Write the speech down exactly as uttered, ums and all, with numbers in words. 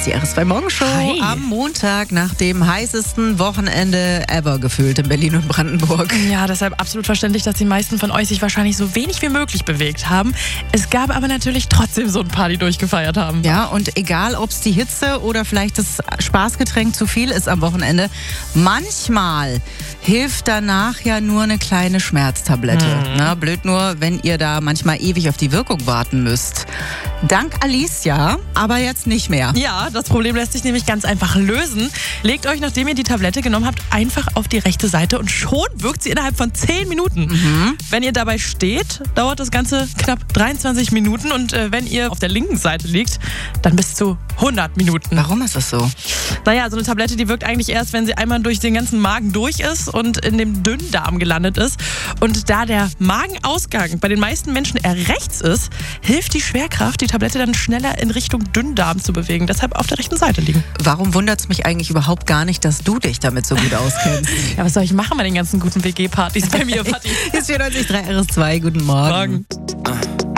die R S zwei Morgenshow Hi. am Montag nach dem heißesten Wochenende ever gefühlt in Berlin und Brandenburg. Ja, deshalb absolut verständlich, dass die meisten von euch sich wahrscheinlich so wenig wie möglich bewegt haben. Es gab aber natürlich trotzdem so ein paar, die durchgefeiert haben. Ja, und egal, ob es die Hitze oder vielleicht das Spaßgetränk zu viel ist am Wochenende, manchmal hilft danach ja nur eine kleine Schmerztablette. Mhm. Na, blöd nur, wenn ihr da manchmal ewig auf die Wirkung warten müsst. Dank Alicia, aber jetzt nicht mehr. Ja, das Problem lässt sich nämlich ganz einfach lösen. Legt euch, nachdem ihr die Tablette genommen habt, einfach auf die rechte Seite und schon wirkt sie innerhalb von zehn Minuten. Mhm. Wenn ihr dabei steht, dauert das Ganze knapp dreiundzwanzig Minuten und äh, wenn ihr auf der linken Seite liegt, dann bis zu hundert Minuten. Warum ist das so? Naja, so eine Tablette, die wirkt eigentlich erst, wenn sie einmal durch den ganzen Magen durch ist und in dem Dünndarm gelandet ist. Und da der Magenausgang bei den meisten Menschen eher rechts ist, hilft die Schwerkraft, die Tablette dann schneller in Richtung Dünndarm zu bewegen. Deshalb auf der rechten Seite liegen. Warum wundert es mich eigentlich überhaupt gar nicht, dass du dich damit so gut auskennst? Ja, was soll ich machen bei den ganzen guten W G-Partys bei mir, Patti? Hier ist vierundneunzig Komma drei R S zwei, guten Morgen. Morgen.